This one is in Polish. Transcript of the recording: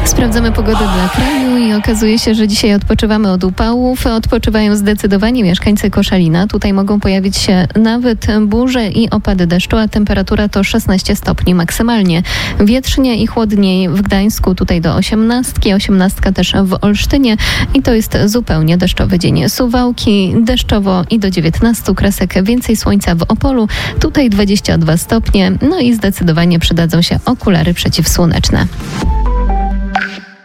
Sprawdzamy pogodę dla kraju i okazuje się, że dzisiaj odpoczywamy od upałów. Odpoczywają zdecydowanie mieszkańcy Koszalina. Tutaj mogą pojawić się nawet burze i opady deszczu, a temperatura to 16 stopni maksymalnie. Wietrznie i chłodniej w Gdańsku, tutaj do 18, 18 też w Olsztynie i to jest zupełnie deszczowy dzień. Suwałki deszczowo i do 19 Kresek, więcej słońca w Opolu, tutaj 22 stopnie, no i zdecydowanie przydadzą się okulary przeciwsłoneczne.